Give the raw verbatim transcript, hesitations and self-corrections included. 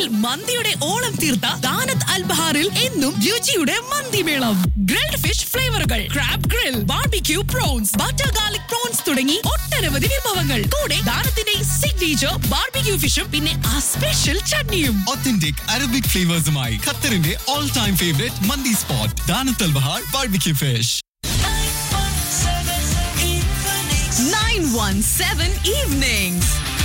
ഖത്തറിൽ മന്തിയുടെ ഓളം തീർത്ത ദാനത്ത് അൽ ബഹാറിൽ എന്നും രുചിയുടെ മന്തിമേളം. Grilled fish ഫ്ലേവറുകൾ, crab grill, barbecue prawns, butter garlic prawns തുടങ്ങി ഒട്ടനവധി വിഭവങ്ങൾ. കൂടെ ദാനത്തിന്റെ സിഗ്നേച്ചർ ബാർബിക്യൂ ഫിഷും പിന്നെ ആ സ്പെഷ്യൽ ചട്നിയും. Authentic Arabic flavors-മായി ഖത്തറിന്റെ all time favorite മന്തി സ്പോട്ട് ദാനത്ത് അൽ Bahar barbecue fish. nine one seven evenings.